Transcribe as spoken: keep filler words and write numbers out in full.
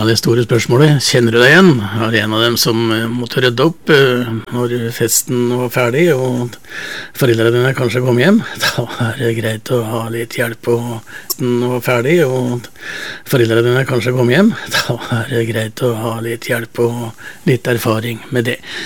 Ja, det store spørsmålet, kjenner du deg igjen? Er en av dem som eh, måtte rydde opp eh, når festen var ferdig, og foreldrene dine kanskje kom hjem? Da er det greit å ha litt hjelp, og festen var ferdig, og foreldrene dine kanskje kom hjem? Da er det greit å ha litt hjelp og litt erfaring med det.